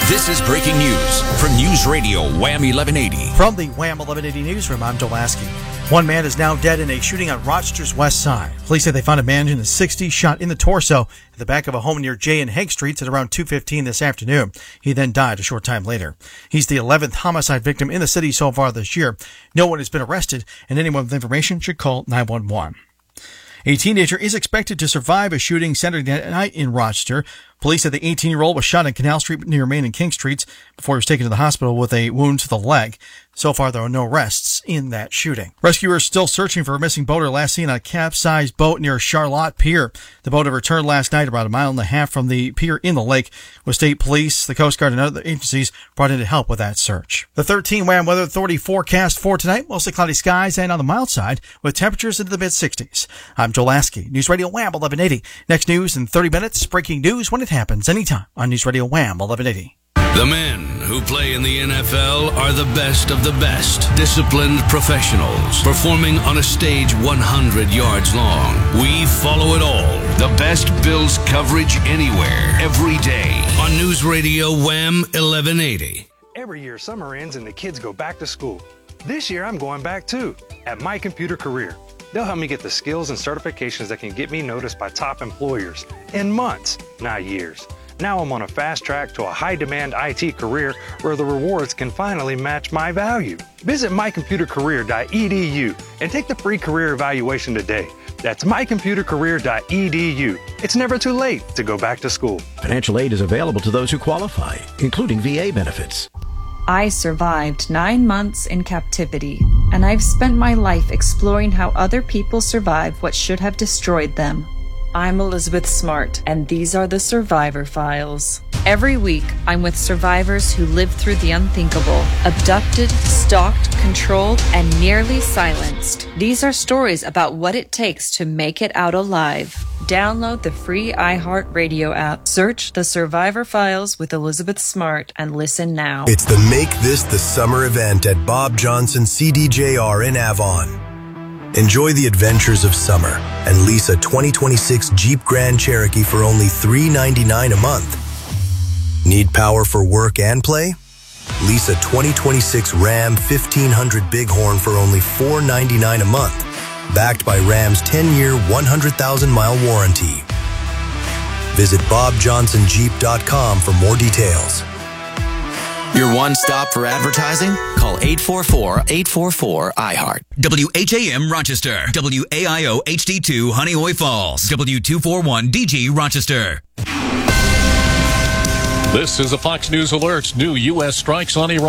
This is breaking news from News Radio Wham 1180. From the Wham 1180 newsroom, I'm Joe Lasky. One man is now dead in a shooting on Rochester's west side. Police say they found a man in his 60s shot in the torso at the back of a home near J and Hague Streets at around 2:15 this afternoon. He then died a short time later. He's the 11th homicide victim in the city so far this year. No one has been arrested, and anyone with information should call 911. A teenager is expected to survive a shooting Saturday night in Rochester. Police said the 18-year-old was shot on Canal Street near Main and King Streets before he was taken to the hospital with a wound to the leg. So far, there are no arrests in that shooting. Rescuers still searching for a missing boater last seen on a capsized boat near Charlotte Pier. The boat had returned last night about a mile and a half from the pier in the lake, with state police, the Coast Guard, and other agencies brought in to help with that search. The 13 WHAM Weather Authority forecast for tonight, mostly cloudy skies and on the mild side, with temperatures into the mid-60s. I'm Joe Lasky, News Radio Wham 1180. Next news in 30 minutes, breaking news when it happens anytime on News Radio Wham 1180. The men who play in the NFL are the best of the best. Disciplined professionals performing on a stage 100 yards long. We follow it all. The best Bills coverage anywhere, every day on News Radio Wham 1180. Every year summer ends and the kids go back to school. This year I'm going back too at My Computer Career. They'll help me get the skills and certifications that can get me noticed by top employers in months, not years. Now I'm on a fast track to a high-demand IT career where the rewards can finally match my value. Visit mycomputercareer.edu and take the free career evaluation today. That's mycomputercareer.edu. It's never too late to go back to school. Financial aid is available to those who qualify, including VA benefits. I survived 9 months in captivity, and I've spent my life exploring how other people survived what should have destroyed them. I'm Elizabeth Smart, and these are the Survivor Files. Every week, I'm with survivors who lived through the unthinkable, abducted, stalked, controlled, and nearly silenced. These are stories about what it takes to make it out alive. Download the free iHeartRadio app. Search The Survivor Files with Elizabeth Smart and listen now. It's the Make This the Summer event at Bob Johnson CDJR in Avon. Enjoy the adventures of summer and lease a 2026 Jeep Grand Cherokee for only $399 a month. Need power for work and play? Lease a 2026 Ram 1500 Bighorn for only $499 a month, backed by Ram's 10-year, 100,000-mile warranty. Visit BobJohnsonJeep.com for more details. Your one stop for advertising? Call 844-844-IHEART. WHAM Rochester. WAIO HD2 Honeoye Falls. W241DG Rochester. This is a Fox News Alert. New U.S. strikes on Iran.